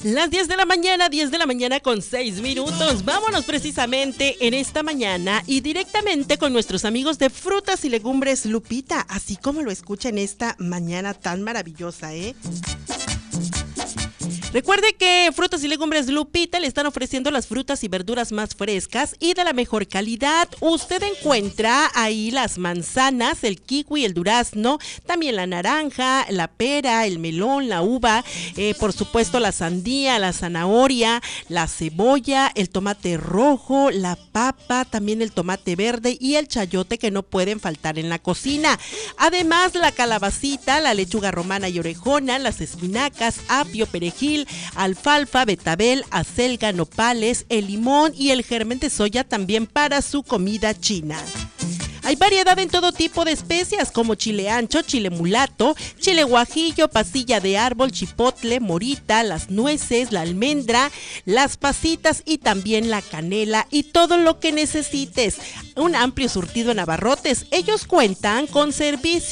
Las 10 de la mañana con 6 minutos. Vámonos precisamente en esta mañana y directamente con nuestros amigos de Frutas y Legumbres Lupita, así como lo escucha en esta mañana tan maravillosa, ¿eh? Recuerde que Frutas y Legumbres Lupita le están ofreciendo las frutas y verduras más frescas y de la mejor calidad. Usted encuentra ahí las manzanas, el kiwi, el durazno, también la naranja, la pera, el melón, la uva, por supuesto la sandía, la zanahoria, la cebolla, el tomate rojo, la papa, también el tomate verde y el chayote, que no pueden faltar en la cocina. Además, la calabacita, la lechuga romana y orejona, las espinacas, apio, perejil, alfalfa, betabel, acelga, nopales, el limón y el germen de soya también para su comida china. Hay variedad en todo tipo de especias como chile ancho, chile mulato, chile guajillo, pasilla de árbol, chipotle, morita, las nueces, la almendra, las pasitas y también la canela y todo lo que necesites. Un amplio surtido en abarrotes. Ellos cuentan con servicio